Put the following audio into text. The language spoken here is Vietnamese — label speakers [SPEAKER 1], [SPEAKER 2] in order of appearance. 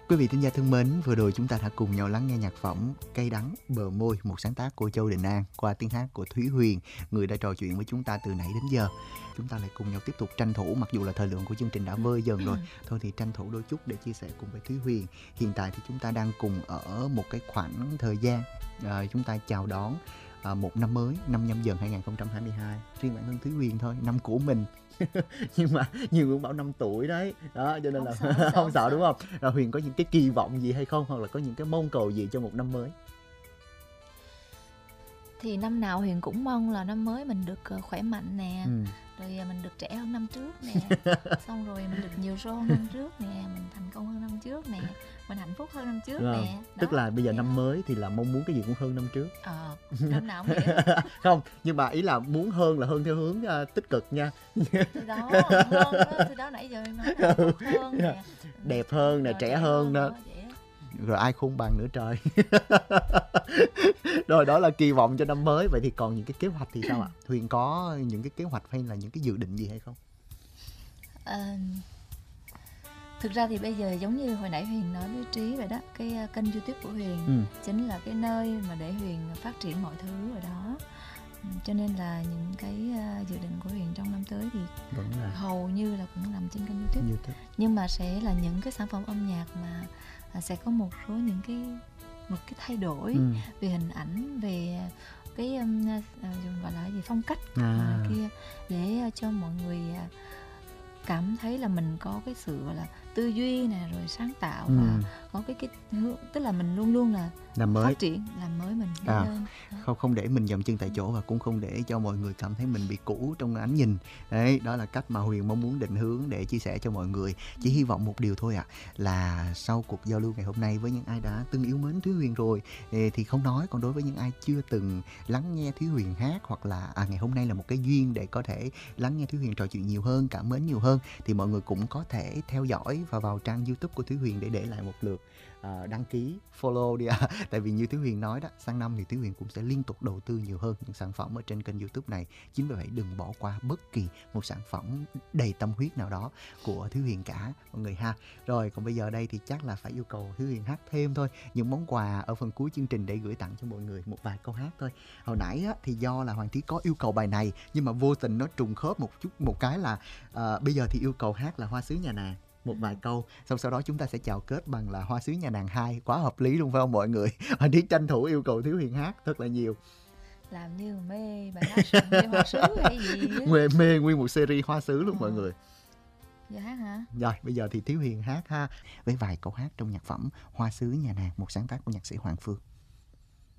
[SPEAKER 1] Quý vị thính giả thân mến, vừa rồi chúng ta đã cùng nhau lắng nghe nhạc phẩm Cay đắng bờ môi, một sáng tác của Châu Đình An qua tiếng hát của Thúy Huyền, người đã trò chuyện với chúng ta từ nãy đến giờ. Chúng ta lại cùng nhau tiếp tục tranh thủ, mặc dù là thời lượng của chương trình đã vơi dần rồi, thôi thì tranh thủ đôi chút để chia sẻ cùng với Thúy Huyền. Hiện tại thì chúng ta đang cùng ở một cái khoảng thời gian chúng ta chào đón một năm mới, năm Nhâm Dần 2022. Riêng bản thân Thúy Huyền thôi, năm của mình. Nhưng mà nhiều người bảo 5 tuổi đấy đó, cho nên là không sợ đúng không? Rồi Huyền có những cái kỳ vọng gì hay không, hoặc là có những cái mong cầu gì cho một năm mới?
[SPEAKER 2] Thì năm nào Huyền cũng mong là năm mới mình được khỏe mạnh nè, rồi mình được trẻ hơn năm trước nè, xong rồi mình được nhiều show hơn năm trước nè, mình thành công hơn năm trước nè, mình hạnh phúc hơn năm trước nè. Đó.
[SPEAKER 1] Tức là bây giờ năm mới thì là mong muốn cái gì cũng hơn năm trước.
[SPEAKER 2] Năm nào cũng vậy.
[SPEAKER 1] Không, nhưng mà ý là muốn hơn là hơn theo hướng tích cực nha.
[SPEAKER 2] Thì đó, hơn đó, thì đó nãy giờ mình nói là hơn nè,
[SPEAKER 1] đẹp hơn nè, trẻ hơn đó. Rồi ai khôn bằng nữa trời. Rồi đó là kỳ vọng cho năm mới. Vậy thì còn những cái kế hoạch thì sao ạ? Huyền có những cái kế hoạch hay là những cái dự định gì hay không?
[SPEAKER 2] Thực ra thì bây giờ giống như hồi nãy Huyền nói với Trí vậy đó, cái kênh YouTube của Huyền chính là cái nơi mà để Huyền phát triển mọi thứ ở đó. Cho nên là những cái dự định của Huyền trong năm tới thì hầu như là cũng nằm trên kênh YouTube. Nhưng mà sẽ là những cái sản phẩm âm nhạc mà sẽ có một số những một cái thay đổi về hình ảnh, về cái gọi là gì, phong cách kia, để cho mọi người cảm thấy là mình có cái sự gọi là tư duy nè, rồi sáng tạo và có cái hướng, tức là mình luôn luôn là phát triển, làm mới mình lên.
[SPEAKER 1] Không để mình dậm chân tại chỗ, và cũng không để cho mọi người cảm thấy mình bị cũ trong ánh nhìn. Đấy, đó là cách mà Huyền mong muốn định hướng để chia sẻ cho mọi người. Chỉ hy vọng một điều thôi ạ, là sau cuộc giao lưu ngày hôm nay với những ai đã từng yêu mến Thúy Huyền rồi thì không nói, còn đối với những ai chưa từng lắng nghe Thúy Huyền hát, hoặc là ngày hôm nay là một cái duyên để có thể lắng nghe Thúy Huyền trò chuyện nhiều hơn, cảm mến nhiều hơn, thì mọi người cũng có thể theo dõi và vào trang YouTube của Thúy Huyền để lại một lượt đăng ký follow đi ạ. Tại vì như Thúy Huyền nói đó, sang năm thì Thúy Huyền cũng sẽ liên tục đầu tư nhiều hơn những sản phẩm ở trên kênh YouTube này. Chính vì vậy đừng bỏ qua bất kỳ một sản phẩm đầy tâm huyết nào đó của Thúy Huyền cả mọi người ha. Rồi còn bây giờ đây thì chắc là phải yêu cầu Thúy Huyền hát thêm thôi, những món quà ở phần cuối chương trình để gửi tặng cho mọi người một vài câu hát thôi. Hồi nãy á, thì do là Hoàng Trí có yêu cầu bài này, nhưng mà vô tình nó trùng khớp một cái là bây giờ thì yêu cầu hát là Hoa Sứ Nhà Nàng một vài câu, xong sau đó chúng ta sẽ chào kết bằng là Hoa Sứ Nhà Nàng 2. Quá hợp lý luôn phải không mọi người? Hoàng Trí tranh thủ yêu cầu Thúy Huyền hát thật là nhiều,
[SPEAKER 2] làm như mê bài hát mê Hoa Sứ hay gì
[SPEAKER 1] mê nguyên một series Hoa Sứ luôn mọi người.
[SPEAKER 2] Giờ hát hả?
[SPEAKER 1] Rồi bây giờ thì Thúy Huyền hát ha, với vài câu hát trong nhạc phẩm Hoa Sứ Nhà Nàng, một sáng tác của nhạc sĩ Hoàng Phương.